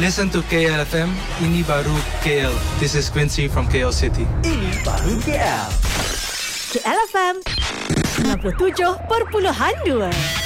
listen to KLFM. Ini baru KL. This is Quincy from KL City. Ini baru KL. KLFM 97.2.